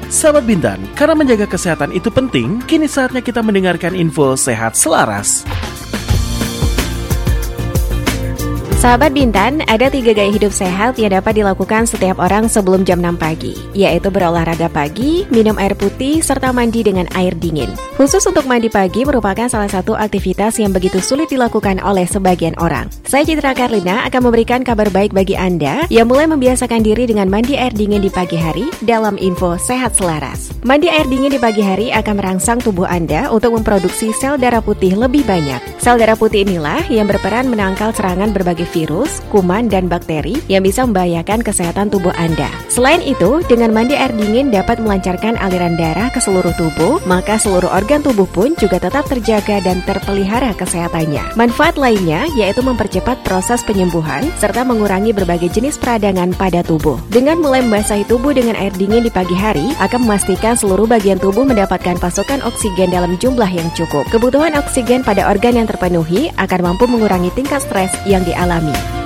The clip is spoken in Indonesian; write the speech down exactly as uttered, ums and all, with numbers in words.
Sahabat Bintan, karena menjaga kesehatan itu penting, kini saatnya kita mendengarkan info Sehat Selaras. Sahabat Bintan, ada tiga gaya hidup sehat yang dapat dilakukan setiap orang sebelum jam enam pagi, yaitu berolahraga pagi, minum air putih, serta mandi dengan air dingin. Khusus untuk mandi pagi merupakan salah satu aktivitas yang begitu sulit dilakukan oleh sebagian orang. Saya Citra Karlina akan memberikan kabar baik bagi Anda yang mulai membiasakan diri dengan mandi air dingin di pagi hari dalam info Sehat Selaras. Mandi air dingin di pagi hari akan merangsang tubuh Anda untuk memproduksi sel darah putih lebih banyak. Sel darah putih inilah yang berperan menangkal serangan berbagai virus, kuman, dan bakteri yang bisa membahayakan kesehatan tubuh Anda. Selain itu, dengan mandi air dingin dapat melancarkan aliran darah ke seluruh tubuh, maka seluruh organ tubuh pun juga tetap terjaga dan terpelihara kesehatannya. Manfaat lainnya yaitu mempercepat proses penyembuhan serta mengurangi berbagai jenis peradangan pada tubuh. Dengan mulai membasahi tubuh dengan air dingin di pagi hari, akan memastikan seluruh bagian tubuh mendapatkan pasokan oksigen dalam jumlah yang cukup. Kebutuhan oksigen pada organ yang terpenuhi akan mampu mengurangi tingkat stres yang dialami.